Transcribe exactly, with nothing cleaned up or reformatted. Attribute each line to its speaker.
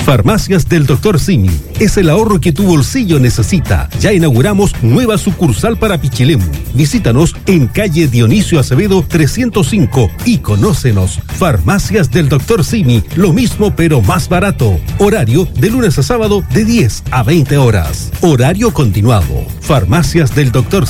Speaker 1: Farmacias del doctor Simi es el ahorro que tu bolsillo necesita. Ya inauguramos nueva sucursal para Pichilemu. Visítanos en calle Dionisio Acevedo trescientos cinco y conócenos. Farmacias del doctor Simi, lo mismo pero más barato. Horario de lunes a sábado de diez a veinte horas. Horario continuado. Farmacias del doctor